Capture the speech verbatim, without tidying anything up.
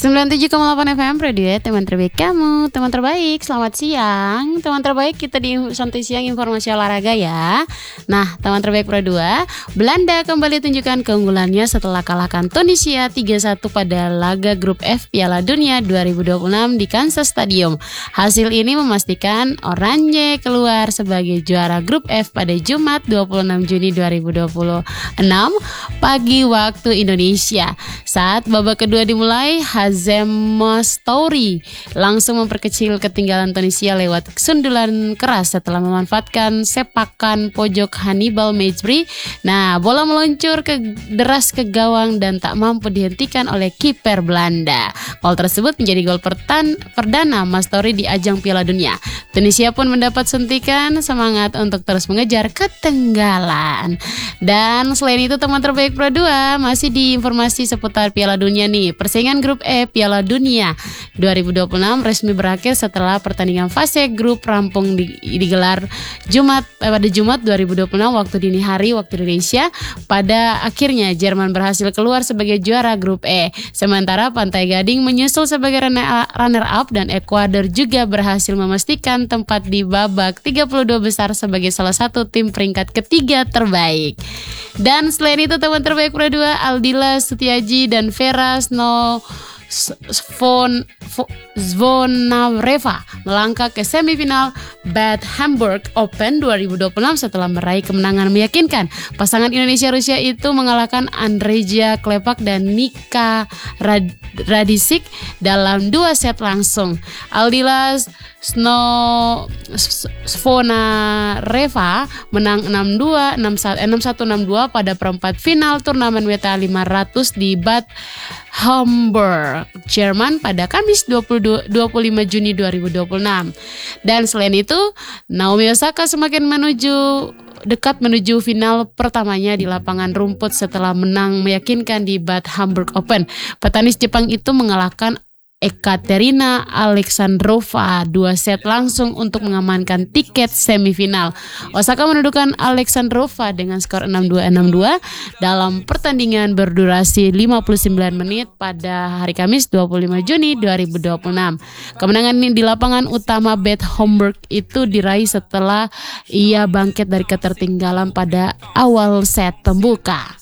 sembilan puluh tujuh koma delapan F M Radio, teman terbaik kamu, teman terbaik. Selamat siang, teman terbaik kita di Santai Siang Informasi Olahraga ya. Nah, teman terbaik Pro dua, Belanda kembali tunjukkan keunggulannya setelah kalahkan Tunisia tiga satu pada laga grup F Piala Dunia dua ribu dua puluh enam di Kansas Stadium. Hasil ini memastikan Oranje keluar sebagai juara grup F pada Jumat dua puluh enam Juni dua ribu dua puluh enam pagi waktu Indonesia. Saat babak kedua dimulai, Hazem Mostouri langsung memperkecil ketinggalan Tunisia lewat sundulan keras setelah memanfaatkan sepakan pojok Hannibal Mejbri. Nah, bola meluncur ke deras ke gawang dan tak mampu dihentikan oleh kiper Belanda. Gol tersebut menjadi gol pertan, perdana Mostouri di ajang Piala Dunia. Tunisia pun mendapat suntikan semangat untuk terus mengejar ketinggalan. Dan selain itu, teman terbaik Pro dua masih di informasi seputar Piala Dunia nih. Persaingan grup E Piala Dunia dua ribu dua puluh enam resmi berakhir setelah pertandingan fase grup rampung di, digelar Jumat eh, pada Jumat dua ribu dua puluh enam waktu dini hari waktu Indonesia. Pada akhirnya Jerman berhasil keluar sebagai juara grup E. Sementara Pantai Gading menyusul sebagai runner up dan Ekuador juga berhasil memastikan tempat di babak tiga puluh dua besar sebagai salah satu tim peringkat ketiga terbaik. Dan selain itu, teman terbaik Pro dua, Aldila Sutiaji dan Vera Snow Svon, Zvonareva melangkah ke semifinal Bad Hamburg Open dua ribu dua puluh enam setelah meraih kemenangan meyakinkan. Pasangan Indonesia-Rusia itu mengalahkan Andreja Klepak dan Nika Rad- Radisik dalam dua set langsung. Aldila Snow Svonareva menang enam dua, enam satu, enam dua pada perempat final turnamen W T A lima ratus di Bad Hamburg, Jerman pada Kamis dua puluh lima Juni dua ribu dua puluh enam. Dan selain itu, Naomi Osaka semakin menuju dekat menuju final pertamanya di lapangan rumput setelah menang meyakinkan di Bad Hamburg Open. Petenis Jepang itu mengalahkan Ekaterina Alexandrova dua set langsung untuk mengamankan tiket semifinal. Osaka menundukkan Alexandrova dengan skor enam dua, enam dua dalam pertandingan berdurasi lima puluh sembilan menit pada hari Kamis dua puluh lima Juni dua ribu dua puluh enam. Kemenangan ini di lapangan utama Bad Homburg itu diraih setelah ia bangkit dari ketertinggalan pada awal set pembuka.